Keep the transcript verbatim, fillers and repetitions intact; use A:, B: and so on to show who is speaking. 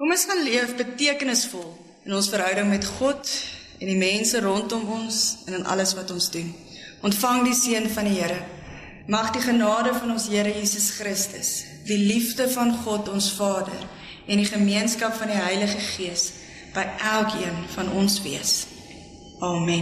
A: Kom ons gaan leef betekenisvol in ons verhouding met God en die mense rondom ons en in alles wat ons doen. Ontvang die seën van die Here. Mag die genade van ons Here Jesus Christus, die liefde van God ons Vader en die gemeenskap van die Heilige Gees by elkeen van ons wees. Amen.